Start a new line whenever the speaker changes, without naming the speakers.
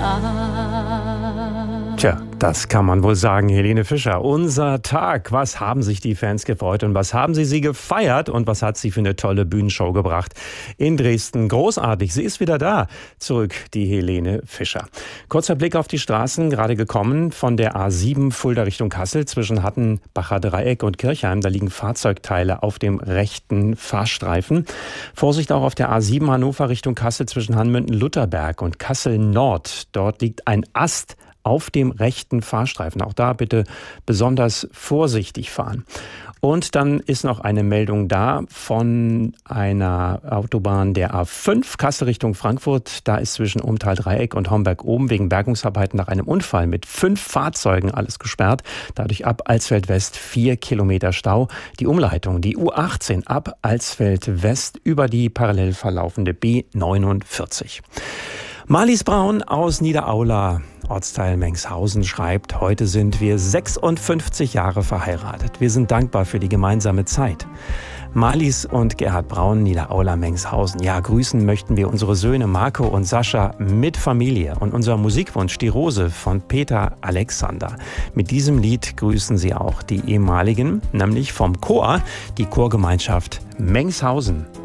Tja, das kann man wohl sagen, Helene Fischer. Unser Tag. Was haben sich die Fans gefreut und was haben sie gefeiert und was hat sie für eine tolle Bühnenshow gebracht in Dresden? Großartig, sie ist wieder da. Zurück, die Helene Fischer. Kurzer Blick auf die Straßen, gerade gekommen von der A7 Fulda Richtung Kassel zwischen Hattenbacher Dreieck und Kirchheim. Da liegen Fahrzeugteile auf dem rechten Fahrstreifen. Vorsicht auch auf der A7 Hannover Richtung Kassel zwischen Hanmünden-Lutherberg und Kassel Nord. Dort liegt ein Ast auf dem rechten Fahrstreifen. Auch da bitte besonders vorsichtig fahren. Und dann ist noch eine Meldung da von einer Autobahn der A5, Kassel Richtung Frankfurt. Da ist zwischen Umtal-Dreieck und Homberg oben wegen Bergungsarbeiten nach einem Unfall mit 5 Fahrzeugen alles gesperrt. Dadurch ab Alsfeld West 4 Kilometer Stau. Die Umleitung, die U18 ab Alsfeld West über die parallel verlaufende B49. Marlies Braun aus Niederaula, Ortsteil Mengshausen, schreibt: Heute sind wir 56 Jahre verheiratet. Wir sind dankbar für die gemeinsame Zeit. Marlies und Gerhard Braun, Niederaula, Mengshausen. Ja, grüßen möchten wir unsere Söhne Marco und Sascha mit Familie. Und unser Musikwunsch, die Rose von Peter Alexander. Mit diesem Lied grüßen sie auch die ehemaligen, nämlich vom Chor, die Chorgemeinschaft Mengshausen.